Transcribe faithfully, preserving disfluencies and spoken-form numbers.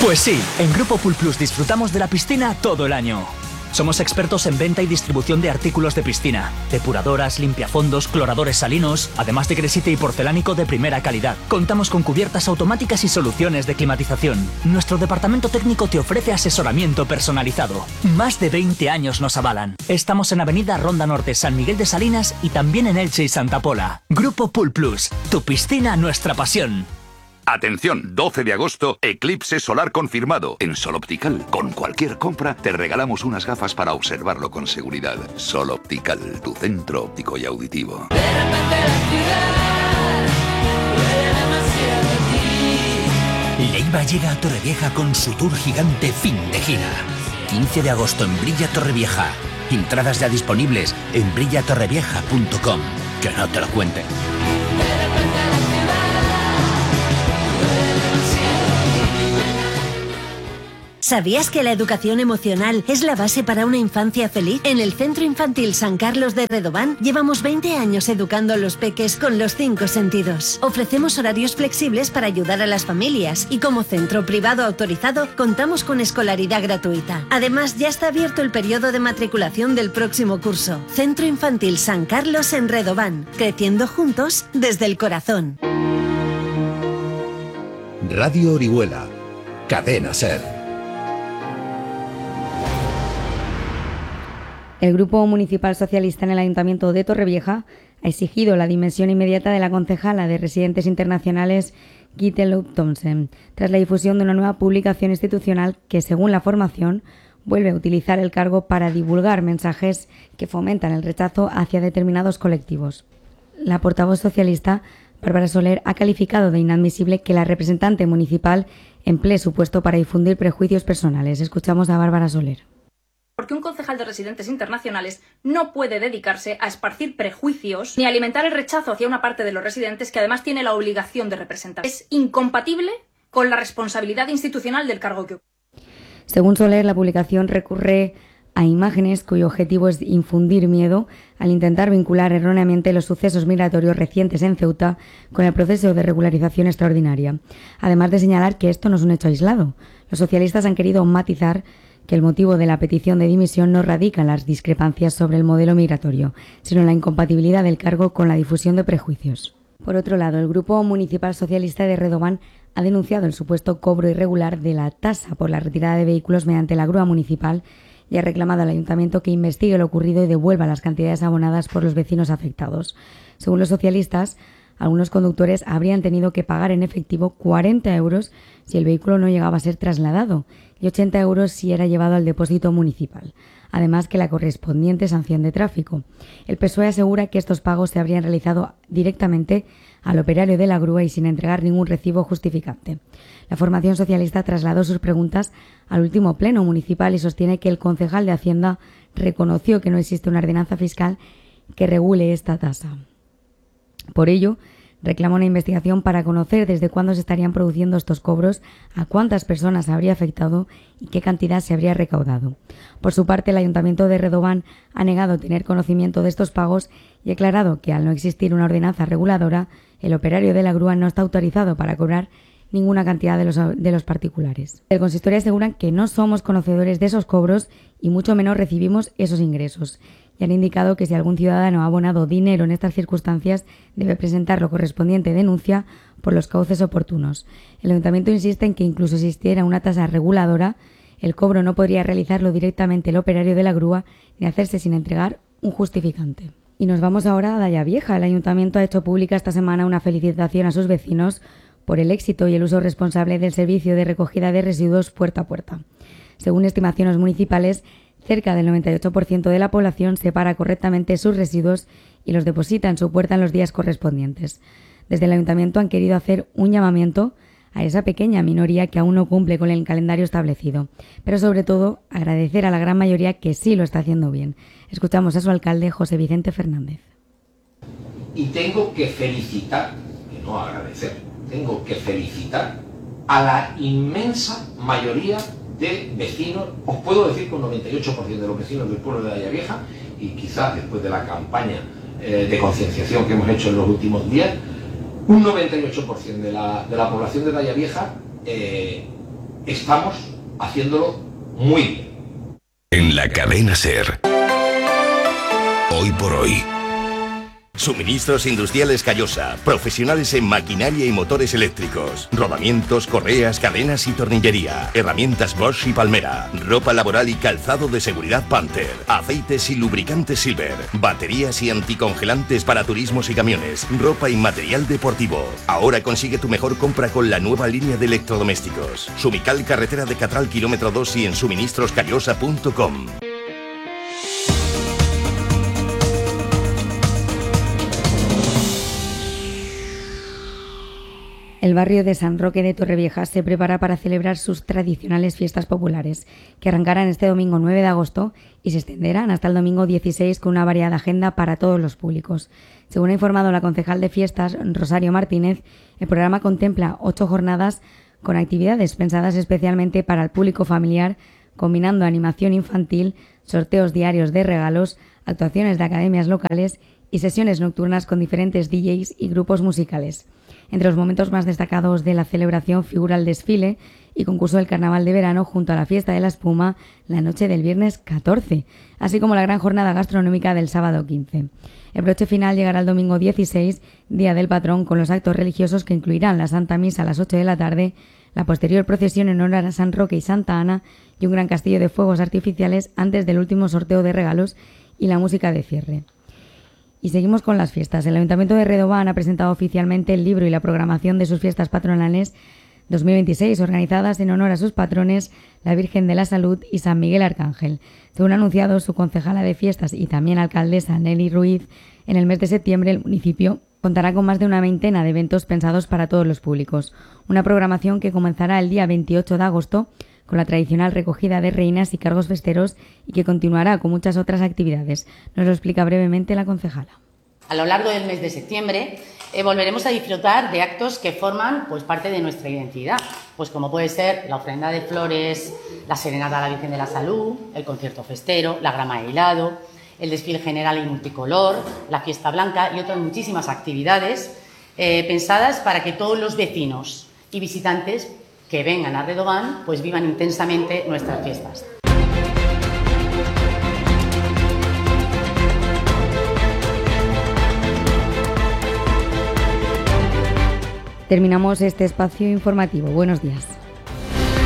Pues sí, en Grupo Pool Plus disfrutamos de la piscina todo el año. Somos expertos en venta y distribución de artículos de piscina, depuradoras, limpiafondos, cloradores salinos, además de gresite y porcelánico de primera calidad. Contamos con cubiertas automáticas y soluciones de climatización. Nuestro departamento técnico te ofrece asesoramiento personalizado. Más de veinte años nos avalan. Estamos en Avenida Ronda Norte, San Miguel de Salinas y también en Elche y Santa Pola. Grupo Pool Plus, tu piscina, nuestra pasión. Atención, doce de agosto, eclipse solar confirmado. En Sol Optical, con cualquier compra, te regalamos unas gafas para observarlo con seguridad. Sol Optical, tu centro óptico y auditivo. Leiva llega a Torrevieja con su tour gigante fin de gira. quince de agosto en Brilla Torrevieja. Entradas ya disponibles en brilla torrevieja punto com. Que no te lo cuenten. ¿Sabías que la educación emocional es la base para una infancia feliz? En el Centro Infantil San Carlos de Redován llevamos veinte años educando a los peques con los cinco sentidos. Ofrecemos horarios flexibles para ayudar a las familias y como centro privado autorizado contamos con escolaridad gratuita. Además, ya está abierto el periodo de matriculación del próximo curso. Centro Infantil San Carlos en Redován, creciendo juntos desde el corazón. Radio Orihuela, Cadena SER. El Grupo Municipal Socialista en el Ayuntamiento de Torrevieja ha exigido la dimisión inmediata de la concejala de Residentes Internacionales Gitte Louw-Thomsen, tras la difusión de una nueva publicación institucional que, según la formación, vuelve a utilizar el cargo para divulgar mensajes que fomentan el rechazo hacia determinados colectivos. La portavoz socialista, Bárbara Soler, ha calificado de inadmisible que la representante municipal emplee su puesto para difundir prejuicios personales. Escuchamos a Bárbara Soler. Porque un concejal de Residentes Internacionales no puede dedicarse a esparcir prejuicios ni a alimentar el rechazo hacia una parte de los residentes que además tiene la obligación de representar. Es incompatible con la responsabilidad institucional del cargo que ocupa. Según Soler, la publicación recurre a imágenes cuyo objetivo es infundir miedo al intentar vincular erróneamente los sucesos migratorios recientes en Ceuta con el proceso de regularización extraordinaria. Además de señalar que esto no es un hecho aislado. Los socialistas han querido matizar que el motivo de la petición de dimisión no radica en las discrepancias sobre el modelo migratorio, sino en la incompatibilidad del cargo con la difusión de prejuicios. Por otro lado, el Grupo Municipal Socialista de Redován ha denunciado el supuesto cobro irregular de la tasa por la retirada de vehículos mediante la grúa municipal y ha reclamado al Ayuntamiento que investigue lo ocurrido y devuelva las cantidades abonadas por los vecinos afectados. Según los socialistas, algunos conductores habrían tenido que pagar en efectivo cuarenta euros si el vehículo no llegaba a ser trasladado y ochenta euros si era llevado al depósito municipal, además que la correspondiente sanción de tráfico. El P S O E asegura que estos pagos se habrían realizado directamente al operario de la grúa y sin entregar ningún recibo justificante. La formación socialista trasladó sus preguntas al último pleno municipal y sostiene que el concejal de Hacienda reconoció que no existe una ordenanza fiscal que regule esta tasa. Por ello, reclama una investigación para conocer desde cuándo se estarían produciendo estos cobros, a cuántas personas habría afectado y qué cantidad se habría recaudado. Por su parte, el Ayuntamiento de Redován ha negado tener conocimiento de estos pagos y ha aclarado que, al no existir una ordenanza reguladora, el operario de la grúa no está autorizado para cobrar ninguna cantidad de los, de los particulares. El consistorio asegura que no somos conocedores de esos cobros y mucho menos recibimos esos ingresos. Y han indicado que si algún ciudadano ha abonado dinero en estas circunstancias, debe presentar la correspondiente denuncia por los cauces oportunos. El Ayuntamiento insiste en que incluso si existiera una tasa reguladora, el cobro no podría realizarlo directamente el operario de la grúa ni hacerse sin entregar un justificante. Y nos vamos ahora a Daya Vieja. El Ayuntamiento ha hecho pública esta semana una felicitación a sus vecinos por el éxito y el uso responsable del servicio de recogida de residuos puerta a puerta. Según estimaciones municipales, cerca del noventa y ocho por ciento de la población separa correctamente sus residuos y los deposita en su puerta en los días correspondientes. Desde el Ayuntamiento han querido hacer un llamamiento a esa pequeña minoría que aún no cumple con el calendario establecido, pero sobre todo agradecer a la gran mayoría que sí lo está haciendo bien. Escuchamos a su alcalde, José Vicente Fernández. Y tengo que felicitar, que no agradecer, tengo que felicitar a la inmensa mayoría de vecinos, os puedo decir con noventa y ocho por ciento de los vecinos del pueblo de Daya Vieja, y quizás después de la campaña eh, de concienciación que hemos hecho en los últimos días, un noventa y ocho por ciento de la, de la población de Daya Vieja eh, estamos haciéndolo muy bien. En la cadena SER. Hoy por hoy. Suministros Industriales Callosa, profesionales en maquinaria y motores eléctricos, rodamientos, correas, cadenas y tornillería, herramientas Bosch y Palmera, ropa laboral y calzado de seguridad Panther, aceites y lubricantes Silver, baterías y anticongelantes para turismos y camiones, ropa y material deportivo. Ahora consigue tu mejor compra con la nueva línea de electrodomésticos. Sumical, carretera de Catral, kilómetro dos y en suministros callosa punto com. El barrio de San Roque de Torrevieja se prepara para celebrar sus tradicionales fiestas populares, que arrancarán este domingo nueve de agosto y se extenderán hasta el domingo dieciséis con una variada agenda para todos los públicos. Según ha informado la concejal de fiestas, Rosario Martínez, el programa contempla ocho jornadas con actividades pensadas especialmente para el público familiar, combinando animación infantil, sorteos diarios de regalos, actuaciones de academias locales y sesiones nocturnas con diferentes D Js y grupos musicales. Entre los momentos más destacados de la celebración figura el desfile y concurso del Carnaval de Verano junto a la Fiesta de la Espuma la noche del viernes catorce, así como la gran jornada gastronómica del sábado quince. El broche final llegará el domingo dieciséis, Día del Patrón, con los actos religiosos que incluirán la Santa Misa a las ocho de la tarde, la posterior procesión en honor a San Roque y Santa Ana y un gran castillo de fuegos artificiales antes del último sorteo de regalos y la música de cierre. Y seguimos con las fiestas. El Ayuntamiento de Redován ha presentado oficialmente el libro y la programación de sus fiestas patronales dos mil veintiséis, organizadas en honor a sus patrones, la Virgen de la Salud y San Miguel Arcángel. Según ha anunciado su concejala de fiestas y también alcaldesa Nelly Ruiz, en el mes de septiembre el municipio contará con más de una veintena de eventos pensados para todos los públicos. Una programación que comenzará el día veintiocho de agosto con la tradicional recogida de reinas y cargos festeros y que continuará con muchas otras actividades. Nos lo explica brevemente la concejala. A lo largo del mes de septiembre eh, volveremos a disfrutar de actos que forman pues, parte de nuestra identidad, pues como puede ser la ofrenda de flores, la serenata a la Virgen de la Salud, el concierto festero, la grama de helado, el desfile general y multicolor, la fiesta blanca y otras muchísimas actividades eh, pensadas para que todos los vecinos y visitantes que vengan a Redován pues vivan intensamente nuestras fiestas. Terminamos este espacio informativo. Buenos días.